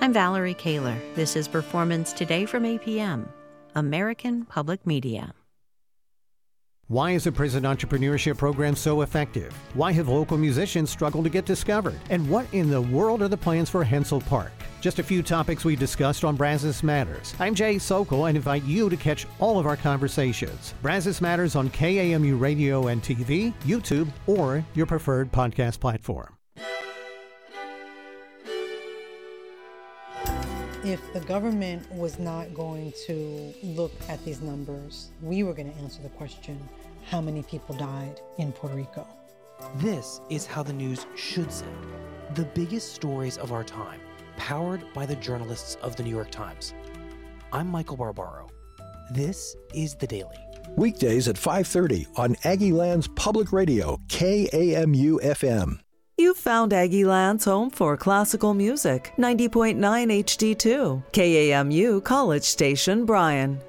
I'm Valerie Kaler. This is Performance Today from APM, American Public Media. Why is the Prison Entrepreneurship Program so effective? Why have local musicians struggled to get discovered? And what in the world are the plans for Hensel Park? Just a few topics we discussed on Brazos Matters. I'm Jay Sokol and invite you to catch all of our conversations. Brazos Matters on KAMU Radio and TV, YouTube, or your preferred podcast platform. If the government was not going to look at these numbers, we were going to answer the question, how many people died in Puerto Rico? This is how the news should sound. The biggest stories of our time, powered by the journalists of the New York Times. I'm Michael Barbaro. This is The Daily. Weekdays at 5:30 on Aggie Land's Public Radio, KAMU FM. You found Aggie Land's home for classical music, 90.9 HD2, KAMU College Station, Bryan.